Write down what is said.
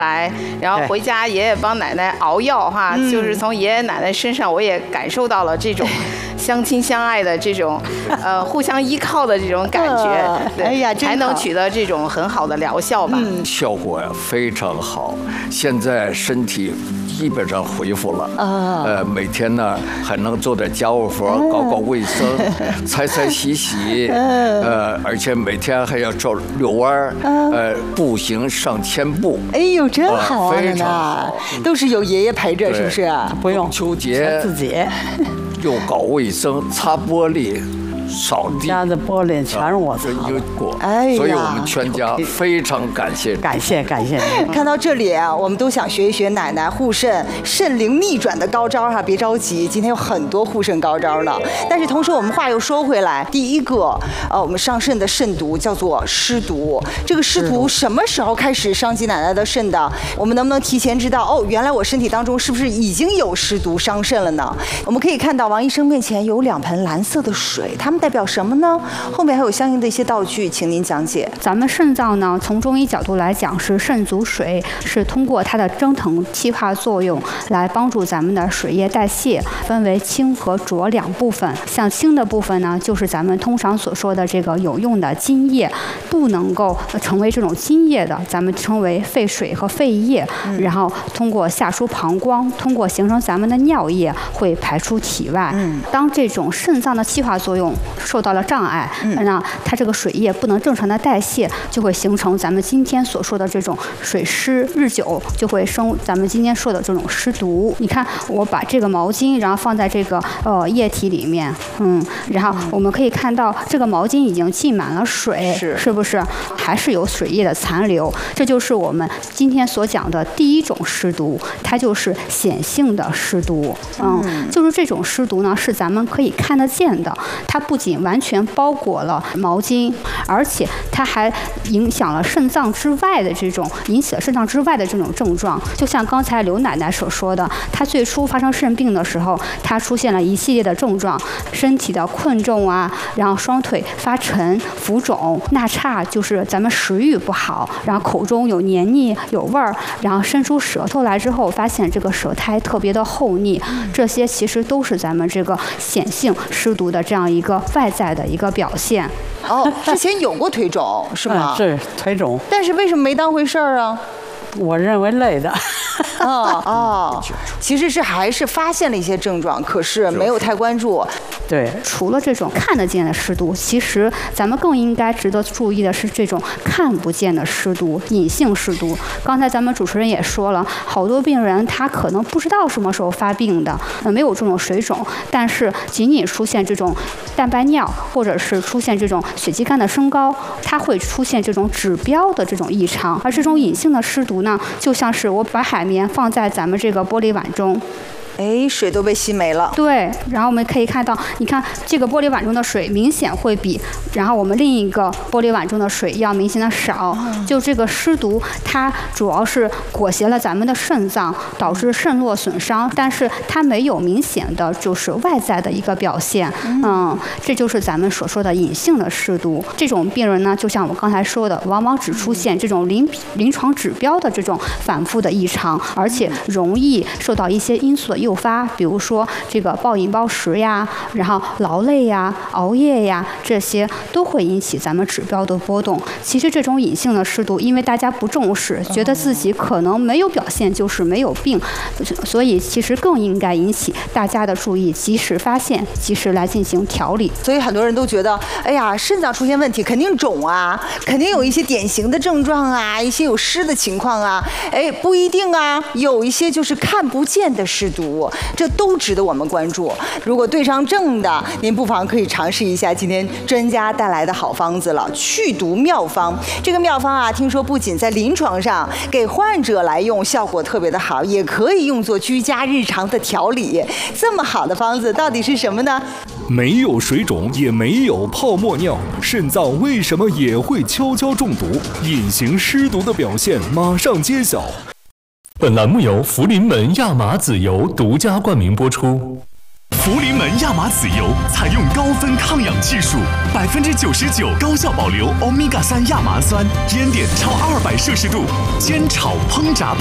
来，然后回家爷爷帮奶奶熬药哈，就是从爷爷奶奶身上我也感受到了这种相亲相爱的这种互相依靠的这种感觉， 哎呀， 才能取得这种很好的疗效吧。 效果呀非常好，现在身体基本上恢复了。每天呢还能做点家务活，搞搞卫生，擦擦洗洗。而且每天还要走遛弯，步行上1000步。 哎呦，真好啊！ 非常好， 都是有爷爷陪着，是不是？ 不用秋节自己又搞卫生，擦玻璃。扫地， 家的玻璃全是我擦的， 所以我们全家非常感谢， 感谢。 看到这里啊，我们都想学一学奶奶护肾、肾灵逆转的高招哈。别着急，今天有很多护肾高招呢。但是同时，我们话又说回来，第一个我们上肾的肾毒叫做湿毒。这个湿毒什么时候开始伤及奶奶的肾的？我们能不能提前知道？哦，原来我身体当中是不是已经有湿毒伤肾了呢？我们可以看到王医生面前有2盆蓝色的水，它们代表什么呢？后面还有相应的一些道具，请您讲解。 咱们肾脏呢，从中医角度来讲是肾足水，是通过它的蒸腾气化作用来帮助咱们的水液代谢，分为清和浊2部分。像清的部分呢，就是咱们通常所说的这个有用的津液，不能够成为这种津液的，咱们称为废水和废液。然后通过下输膀胱，通过形成咱们的尿液，会排出体外。当这种肾脏的气化作用受到了障碍，那它这个水液不能正常的代谢，就会形成咱们今天所说的这种水湿，日久就会生咱们今天说的这种湿毒。你看，我把这个毛巾，然后放在这个液体里面，然后我们可以看到这个毛巾已经浸满了水，是不是？还是有水液的残留，这就是我们今天所讲的第一种湿毒，它就是显性的湿毒。就是这种湿毒呢，是咱们可以看得见的，它不仅完全包裹了毛巾，而且它还影响了肾脏之外的这种，引起了肾脏之外的这种症状。就像刚才刘奶奶所说的，她最初发生肾病的时候，她出现了一系列的症状，身体的困重啊，然后双腿发沉、浮肿、纳差，就是咱们食欲不好，然后口中有黏腻、有味儿，然后伸出舌头来之后，发现这个舌苔特别的厚腻，这些其实都是咱们这个显性湿毒的这样一个外在的一个表现。 之前有过腿肿是吗？ 是腿肿， 但是为什么没当回事儿啊？ 我认为累的。 其实是还是发现了一些症状，可是没有太关注。 对，除了这种看得见的湿毒，其实咱们更应该值得注意的是这种看不见的湿毒，隐性湿毒。刚才咱们主持人也说了，好多病人他可能不知道什么时候发病的，没有这种水肿，但是仅仅出现这种蛋白尿，或者是出现这种血肌酐的升高，它会出现这种指标的这种异常。而这种隐性的湿毒呢，就像是我把海绵放在咱们这个玻璃碗中， 水都被吸没了。 对，然后我们可以看到，你看这个玻璃碗中的水明显会比然后我们另一个玻璃碗中的水要明显的少。就这个湿毒，它主要是裹挟了咱们的肾脏，导致肾络损伤，但是它没有明显的就是外在的一个表现。这就是咱们所说的隐性的湿毒。这种病人呢，就像我刚才说的，往往只出现这种临床指标的这种反复的异常，而且容易受到一些因素的诱发，比如说这个暴饮暴食呀，然后劳累呀、熬夜呀，这些都会引起咱们指标的波动。其实这种隐性的湿毒，因为大家不重视，觉得自己可能没有表现就是没有病，所以其实更应该引起大家的注意，及时发现，及时来进行调理。 所以很多人都觉得，哎呀，肾脏出现问题肯定肿啊，肯定有一些典型的症状啊，一些有湿的情况啊，不一定啊，有一些就是看不见的湿毒，这都值得我们关注。如果对上症的，您不妨可以尝试一下今天专家带来的好方子了，去毒妙方。这个妙方啊，听说不仅在临床上给患者来用效果特别的好，也可以用作居家日常的调理。这么好的方子到底是什么呢？ 没有水肿，也没有泡沫尿，肾脏为什么也会悄悄中毒？隐形湿毒的表现马上揭晓。 本栏目由福临门亚麻籽油独家冠名播出。 福临门亚麻籽油采用高分抗氧技术，99%高效保留欧米伽3亚麻酸，烟点超200摄氏度，煎炒烹炸。